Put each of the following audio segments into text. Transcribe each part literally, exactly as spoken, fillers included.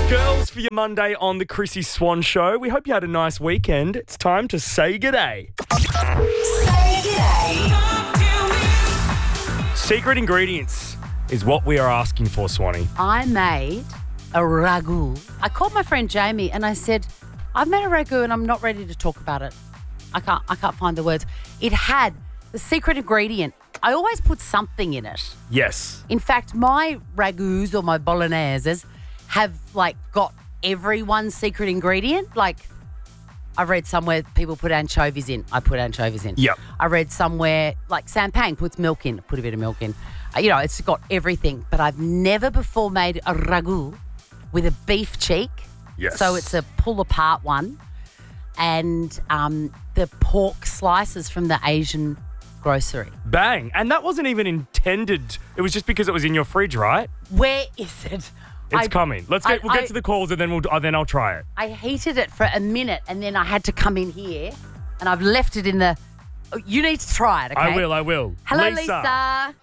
Girls, for your Monday on the Chrissy Swan Show. We hope you had a nice weekend. It's time to say g'day. Say g'day. Secret ingredients is what we are asking for, Swanee. I made a ragu. I called my friend Jamie and I said, I've made a ragu and I'm not ready to talk about it. I can't I can't find the words. It had the secret ingredient. I always put something in it. Yes. In fact, my ragus or my bologneses have like got everyone's secret ingredient. Like I've read somewhere people put anchovies in. I put anchovies in. Yep. I read somewhere like Sampang puts milk in. Put a bit of milk in. Uh, You know, it's got everything. But I've never before made a ragu with a beef cheek. Yes. So it's a pull apart one. And um, the pork slices from the Asian grocery. Bang. And that wasn't even intended. It was just because it was in your fridge, right? Where is it? It's I- coming. Let's get. I- we'll get I- to the calls and then we'll. Uh, then I'll try it. I heated it for a minute and then I had to come in here and I've left it in the... Oh, you need to try it, okay? I will. I will. Hello, Lisa.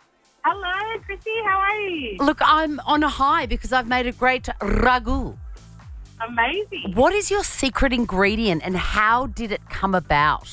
Hello, Chrissy. How are you? Look, I'm on a high because I've made a great ragu. Amazing. What is your secret ingredient and how did it come about?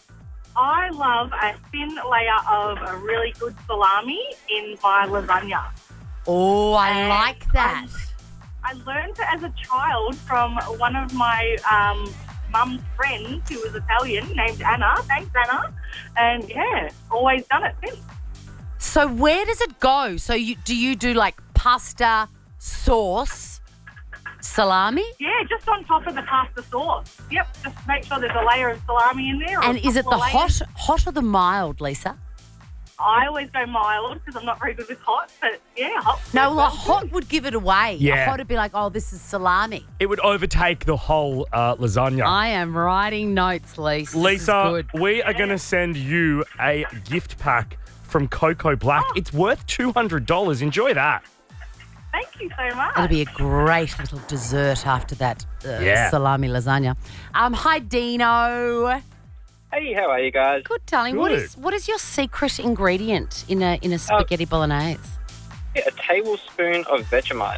I love a thin layer of a really good salami in my lasagna. Oh, I And like that. I learned it as a child from one of my um, mum's friends who was Italian named Anna. Thanks, Anna. And, yeah, always done it since. So where does it go? So you do you do like pasta, sauce, salami? Yeah, just on top of the pasta sauce. Yep, just make sure there's a layer of salami in there. or And a is it the couple of layers. hot, hot or the mild, Lisa? I always go mild because I'm not very good with hot, but, yeah, hot. No, well, a sounds hot good. would give it away. Yeah. A hot would be like, oh, this is salami. It would overtake the whole uh, lasagna. I am writing notes, Lisa. This is Lisa, good. we are going to send you a gift pack from Coco Black. It's worth two hundred dollars. Enjoy that. Thank you so much. It'll be a great little dessert after that uh, Yeah. salami lasagna. Um, hi, Dino. Hey, how are you guys? Good, darling. What Good. is what is your secret ingredient in a in a spaghetti bolognese? Yeah, a tablespoon of Vegemite.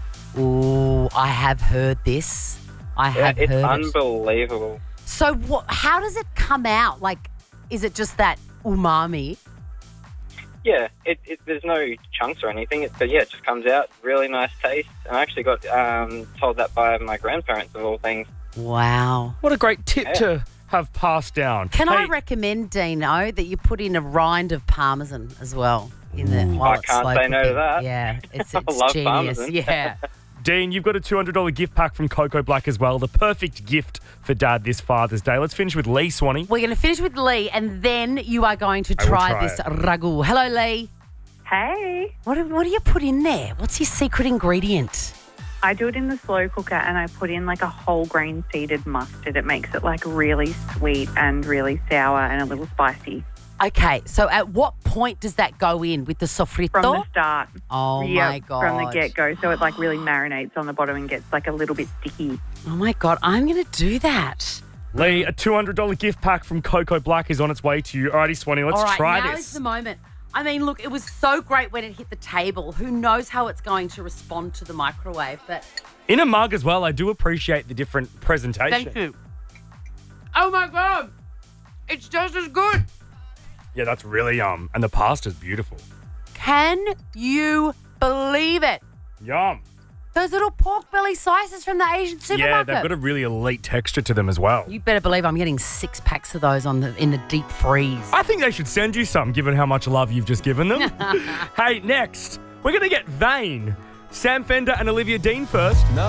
Ooh, I have heard this. I Yeah, have it's heard it. unbelievable. So, what? How does it come out? Like, is it just that umami? Yeah, it, it, there's no chunks or anything, it, but yeah, it just comes out. Really nice taste. And I actually got um, told that by my grandparents, of all things. Wow. What a great tip Yeah. to have passed down. Can I Hey, recommend, Dino, that you put in a rind of parmesan as well in the while I it's can't slow say no to cooking? that. Yeah, it's, I it's love genius. parmesan. Yeah. Dean, you've got a two hundred dollars gift pack from Coco Black as well. The perfect gift for Dad this Father's Day. Let's finish with Lee, Swanee. We're going to finish with Lee, and then you are going to I will try, try this it. ragu. Hello, Lee. Hey, What do, what do you put in there? What's your secret ingredient? I do it in the slow cooker and I put in like a whole grain seeded mustard. It makes it like really sweet and really sour and a little spicy Okay, so at what point does that go in with the sofrito? from the start. oh, Yep, my God. From the get go. So it like really marinates on the bottom and gets like a little bit sticky. Oh, my God. I'm going to do that. Lee, a two hundred dollars gift pack from Coco Black is on its way to you. Alrighty, Swanee, let's All right, try now this. is the moment. I mean, look, it was so great when it hit the table. Who knows how it's going to respond to the microwave, but In a mug as well, I do appreciate the different presentation. thank you. Oh, my God. It's just as good. Yeah, that's really yum. And the pasta's beautiful. Can you believe it? Yum. Those little pork belly slices from the Asian Yeah, supermarket. they've got a really elite texture to them as well. You better believe I'm getting six packs of those on the in the deep freeze. I think they should send you some, given how much love you've just given them. Hey, next, we're going to get Vain. Sam Fender and Olivia Dean first.